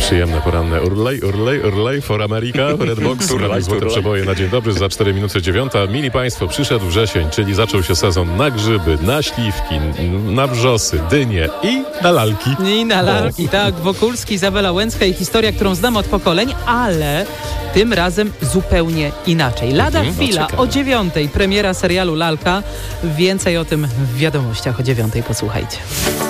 Przyjemne poranne urlej for America, Redbox, złote przeboje na dzień dobry, za 4 minuty 9. Mili Państwo, przyszedł wrzesień, czyli zaczął się sezon na grzyby, na śliwki, na wrzosy, dynie i na lalki. I na lalki, tak. Wokulski, Izabela Łęcka i historia, którą znam od pokoleń, ale tym razem zupełnie inaczej. Lada chwila, o 9:00 premiera serialu Lalka. Więcej o tym w wiadomościach o 9:00. Posłuchajcie.